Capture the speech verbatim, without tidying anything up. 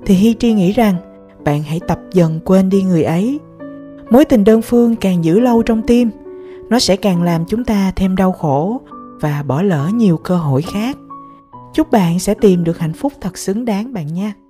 thì Hi Tri nghĩ rằng bạn hãy tập dần quên đi người ấy. Mối tình đơn phương càng giữ lâu trong tim, nó sẽ càng làm chúng ta thêm đau khổ và bỏ lỡ nhiều cơ hội khác. Chúc bạn sẽ tìm được hạnh phúc thật xứng đáng bạn nha.